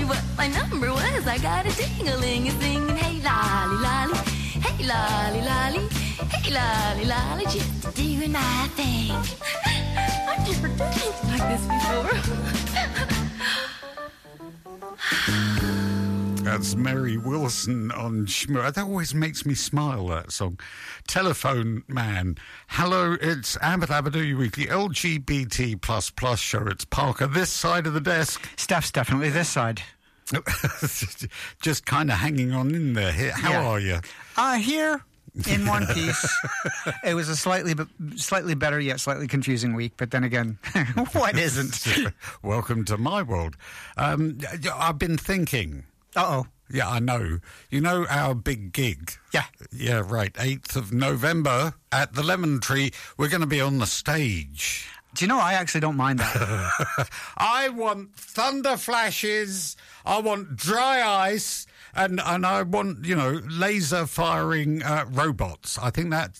what my number was. I got a ding-a-ling singing, hey lolly lolly, hey lolly lolly, hey lolly lolly, just doing my thing. I've never done anything like this before. That's Mary Wilson on Shmoo. That always makes me smile, that song. Telephone Man. Hello, it's Abbott Abadoo Weekly LGBT++ show. It's Parker this side of the desk. Steph's definitely this side. Just kind of hanging on in there. How are you? Here in one piece. It was a slightly better yet slightly confusing week, but then again, what isn't? Welcome to my world. I've been thinking... Uh-oh. Yeah, I know. You know our big gig? Yeah. Yeah, right. 8th of November at the Lemon Tree. We're going to be on the stage. Do you know, I actually don't mind that. I want thunder flashes. I want dry ice. And I want, laser firing robots. I think that's...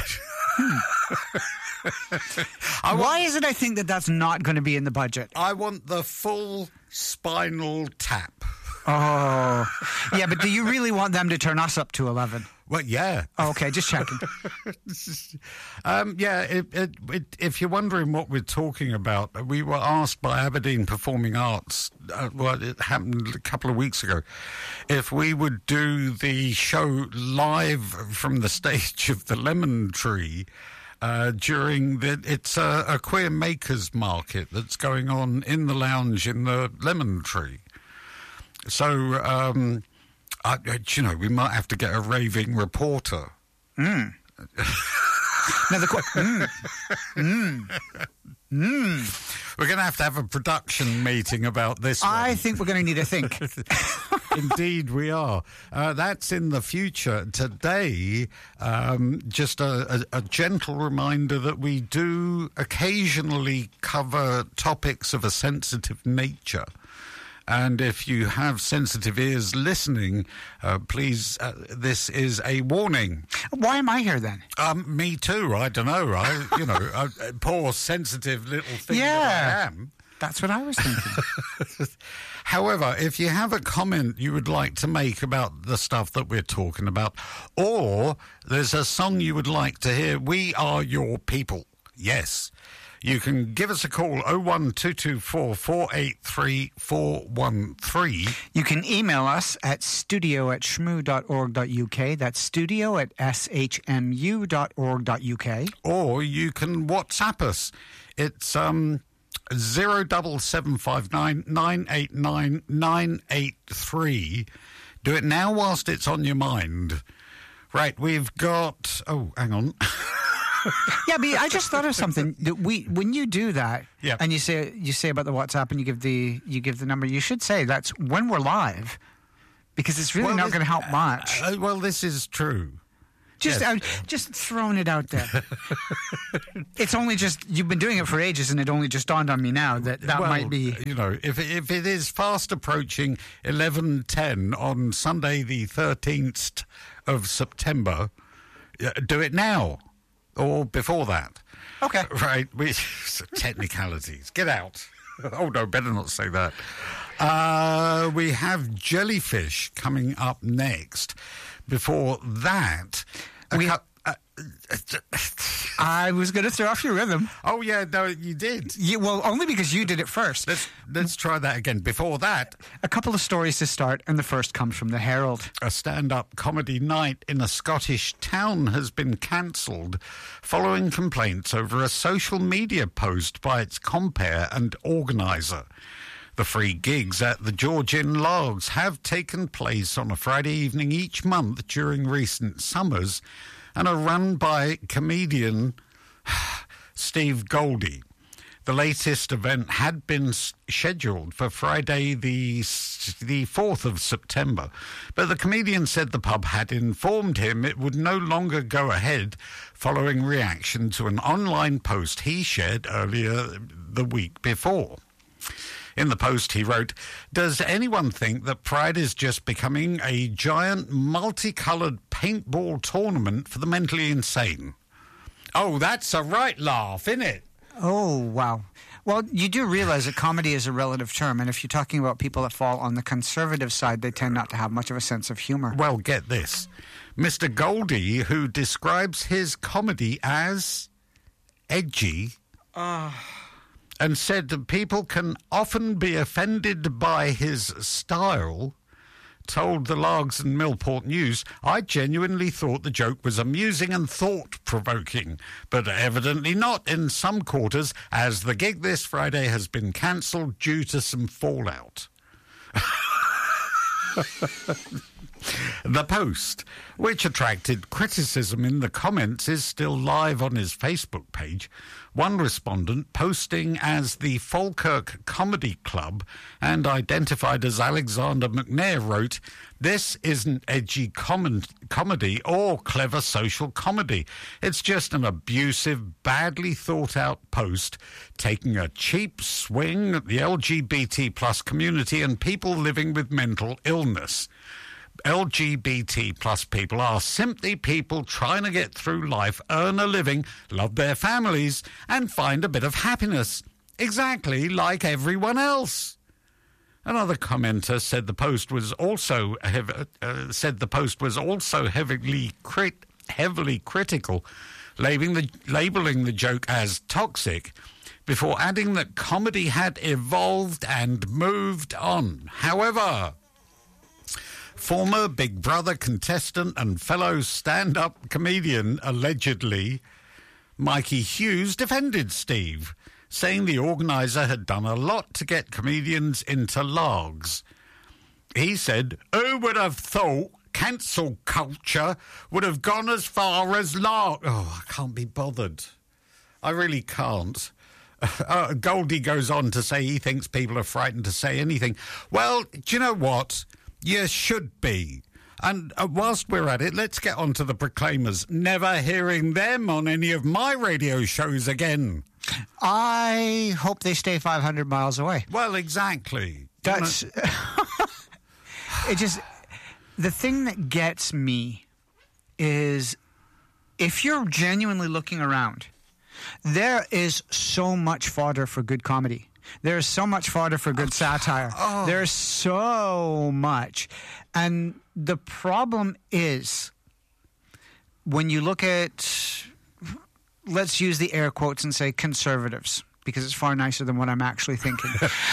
Why is it I think that that's not going to be in the budget? I want the full Spinal Tap. Oh, yeah, but do you really want them to turn us up to 11? Well, yeah. Oh, okay, just checking. If you're wondering what we're talking about, we were asked by Aberdeen Performing Arts, it happened a couple of weeks ago, if we would do the show live from the stage of the Lemon Tree during it's a queer makers market that's going on in the lounge in the Lemon Tree. So, we might have to get a raving reporter. Now We're going to have a production meeting about this one. I think we're going to need to think. Indeed, we are. That's in the future. Today, just a gentle reminder that we do occasionally cover topics of a sensitive nature. And if you have sensitive ears listening, please, this is a warning. Why am I here then? Me too. I don't know. Poor sensitive little thing that I am. That's what I was thinking. However, if you have a comment you would like to make about the stuff that we're talking about, or there's a song you would like to hear, we are your people. Yes. You can give us a call, 01224 483 413. You can email us at studio@shmoo.org.uk. That's studio@shmu.org.uk. Or you can WhatsApp us. It's 07759 989 983. Do it now whilst it's on your mind. Right, we've got... Oh, hang on. Yeah, but I just thought of something that when you do that, yeah, and you say about the WhatsApp and you give the number, you should say that's when we're live, because it's really not going to help much. Well, this is true. Just throwing it out there. It's only just you've been doing it for ages, and it only just dawned on me now that might be. If it is fast approaching 11:10 on Sunday the 13th of September, do it now. Or before that. Okay. Right. Technicalities. Get out. Oh, no, better not say that. We have Jellyfish coming up next. Before that... I was going to throw off your rhythm. Oh, yeah, no, you did. Well, only because you did it first. Let's try that again. Before that... A couple of stories to start, and the first comes from the Herald. A stand-up comedy night in a Scottish town has been cancelled following complaints over a social media post by its compere and organiser. The free gigs at the George Inn Logs have taken place on a Friday evening each month during recent summers and are run by comedian Steve Goldie. The latest event had been scheduled for Friday the 4th of September, but the comedian said the pub had informed him it would no longer go ahead following reaction to an online post he shared earlier the week before. In the post, he wrote, "Does anyone think that Pride is just becoming a giant multicoloured paintball tournament for the mentally insane?" Oh, that's a right laugh, isn't it? Oh, wow. Well, you do realize that comedy is a relative term, and if you're talking about people that fall on the conservative side, they tend not to have much of a sense of humor. Well, get this. Mr. Goldie, who describes his comedy as edgy, and said that people can often be offended by his style, told the Largs and Millport News, "I genuinely thought the joke was amusing and thought-provoking, but evidently not in some quarters, as the gig this Friday has been cancelled due to some fallout." The post, which attracted criticism in the comments, is still live on his Facebook page. One respondent, posting as the Falkirk Comedy Club and identified as Alexander McNair, wrote, "This isn't edgy comedy or clever social comedy. It's just an abusive, badly thought-out post taking a cheap swing at the LGBT plus community and people living with mental illness. LGBT plus people are simply people trying to get through life, earn a living, love their families, and find a bit of happiness. Exactly like everyone else." Another commenter said the post was also heavily critical, labeling the joke as toxic, before adding that comedy had evolved and moved on. However, former Big Brother contestant and fellow stand-up comedian, allegedly, Mikey Hughes, defended Steve, saying the organiser had done a lot to get comedians into Largs. He said, "Who would have thought cancel culture would have gone as far as Largs?" Oh, I can't be bothered. I really can't. Goldie goes on to say he thinks people are frightened to say anything. Well, do you know what? You should be. And whilst we're at it, let's get on to the Proclaimers. Never hearing them on any of my radio shows again. I hope they stay 500 miles away. Well, exactly. That's... It just... The thing that gets me is if you're genuinely looking around, there is so much fodder for good comedy. There's so much fodder for good satire. There's so much. And the problem is, when you look at, let's use the air quotes and say conservatives, because it's far nicer than what I'm actually thinking.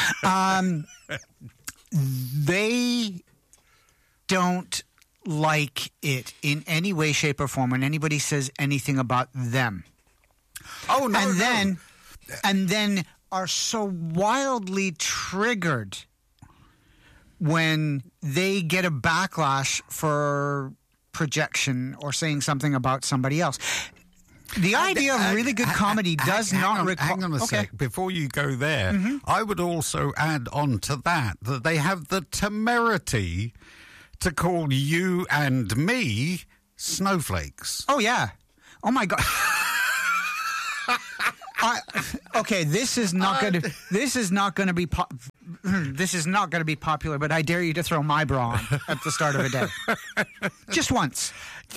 They don't like it in any way, shape, or form when anybody says anything about them. Oh, no, And then are so wildly triggered when they get a backlash for projection or saying something about somebody else. The idea of really good comedy does not require... Hang on a sec. Before you go there, I would also add on to that they have the temerity to call you and me snowflakes. Oh, yeah. Oh, my God. Okay, this is not going to be popular, but I dare you to throw my bra on at the start of a day, just once.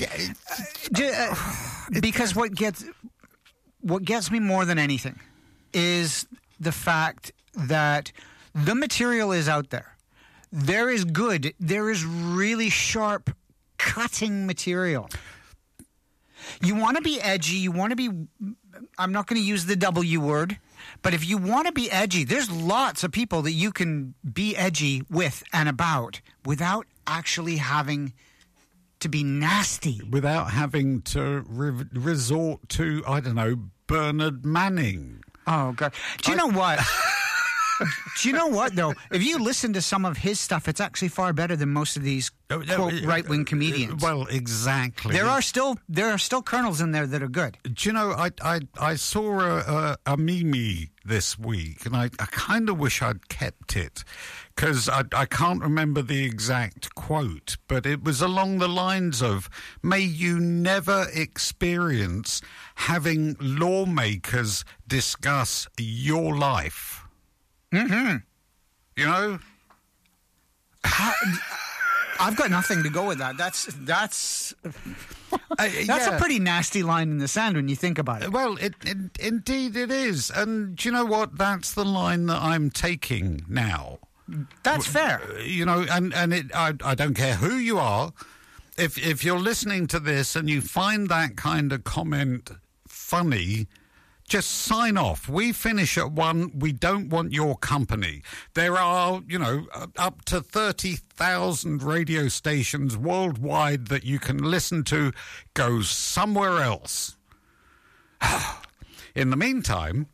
Because what gets me more than anything is the fact that the material is out there. There is really sharp, cutting material. You want to be edgy. You want to be... I'm not going to use the W word, but if you want to be edgy, there's lots of people that you can be edgy with and about without actually having to be nasty. Without having to resort to, I don't know, Bernard Manning. Oh, God. Do you know what? Do you know what, though? If you listen to some of his stuff, it's actually far better than most of these, quote, right-wing comedians. Well, exactly. There are still kernels in there that are good. Do you know, I saw a meme this week, and I kind of wish I'd kept it, because I can't remember the exact quote, but it was along the lines of, "May you never experience having lawmakers discuss your life." You know? I've got nothing to go with that. That's a pretty nasty line in the sand when you think about it. Well, indeed it is. And do you know what? That's the line that I'm taking now. That's fair. You know, I don't care who you are. If you're listening to this and you find that kind of comment funny, just sign off. We finish at 1. We don't want your company. There are, up to 30,000 radio stations worldwide that you can listen to. Go somewhere else. In the meantime...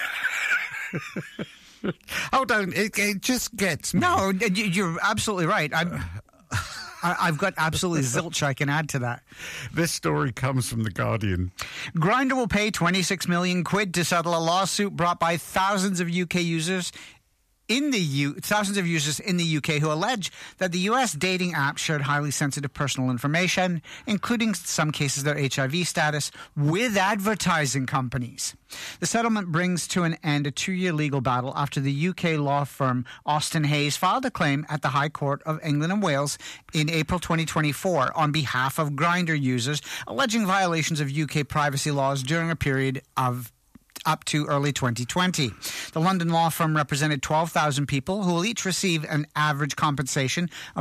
don't. It just gets me. No, you're absolutely right. I've got absolutely zilch I can add to that. This story comes from The Guardian. Grindr will pay 26 million quid to settle a lawsuit brought by thousands of users in the UK who allege that the US dating app shared highly sensitive personal information, including some cases their HIV status, with advertising companies. The settlement brings to an end a 2-year legal battle after the UK law firm Austin Hayes filed a claim at the High Court of England and Wales in April 2024 on behalf of Grindr users, alleging violations of UK privacy laws during a period of up to early 2020. The London law firm represented 12,000 people who will each receive an average compensation of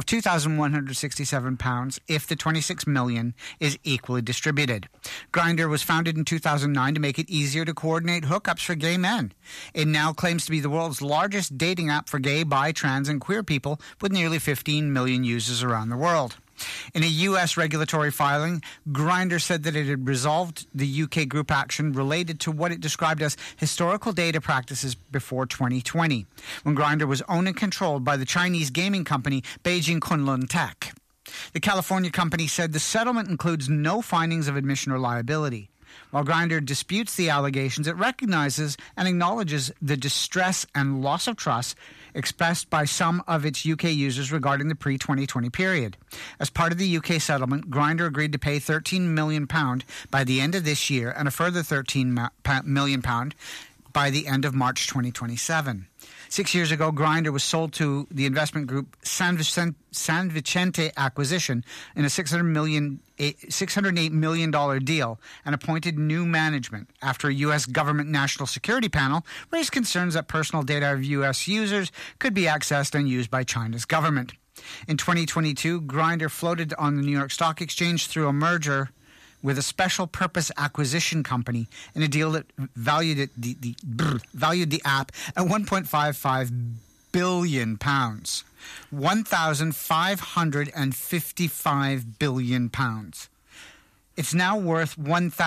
£2,167 if the 26 million is equally distributed. Grindr was founded in 2009 to make it easier to coordinate hookups for gay men. It now claims to be the world's largest dating app for gay, bi, trans, and queer people with nearly 15 million users around the world. In a U.S. regulatory filing, Grindr said that it had resolved the UK group action related to what it described as historical data practices before 2020, when Grindr was owned and controlled by the Chinese gaming company Beijing Kunlun Tech. The California company said the settlement includes no findings of admission or liability. While Grindr disputes the allegations, it recognizes and acknowledges the distress and loss of trust expressed by some of its UK users regarding the pre-2020 period. As part of the UK settlement, Grindr agreed to pay £13 million by the end of this year and a further £13 million by the end of March 2027. 6 years ago, Grindr was sold to the investment group San Vicente Acquisition in a $608 million deal and appointed new management after a U.S. government national security panel raised concerns that personal data of U.S. users could be accessed and used by China's government. In 2022, Grindr floated on the New York Stock Exchange through a merger with a special purpose acquisition company in a deal that valued the app at £1.55 billion. £1,555 billion. It's now worth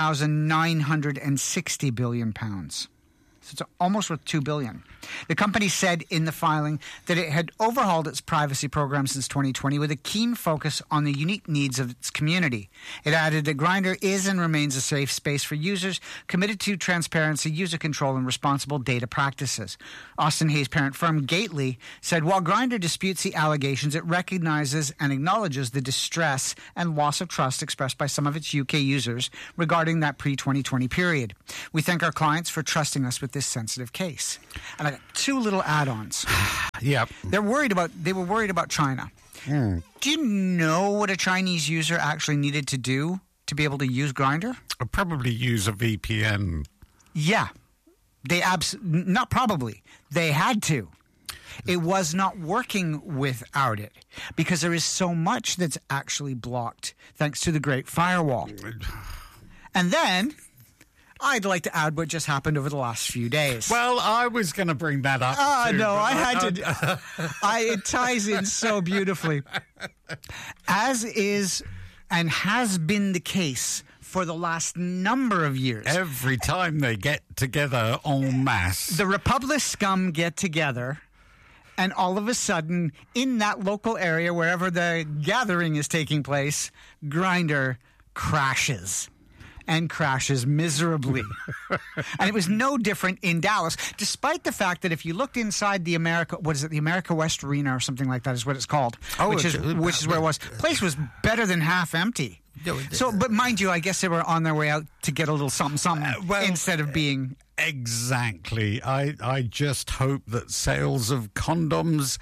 £1,960 billion. So it's almost worth $2 billion. The company said in the filing that it had overhauled its privacy program since 2020 with a keen focus on the unique needs of its community. It added that Grindr is and remains a safe space for users, committed to transparency, user control, and responsible data practices. Austin Hayes' parent firm Gately said while Grindr disputes the allegations, it recognizes and acknowledges the distress and loss of trust expressed by some of its UK users regarding that pre-2020 period. We thank our clients for trusting us with this sensitive case. And I got two little add-ons. Yeah. They were worried about China. Do you know what a Chinese user actually needed to do to be able to use Grindr? I'll probably use a VPN. Yeah. They not probably. They had to. It was not working without it because there is so much that's actually blocked thanks to the Great Firewall. And then I'd like to add what just happened over the last few days. Well, I was going to bring that up. Too, no, I had to. It ties in so beautifully. As is and has been the case for the last number of years. Every time they get together en masse. The Republic scum get together, and all of a sudden, in that local area, wherever the gathering is taking place, Grindr crashes. And crashes miserably. And it was no different in Dallas, despite the fact that if you looked inside the America West Arena or something like that is what it's called, which is where it was. The place was better than half empty. So, but mind you, I guess they were on their way out to get a little something instead of being Exactly. I just hope that sales of condoms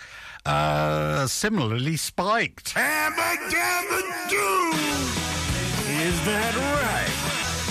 similarly spiked. Abba dabba doo! Is that right?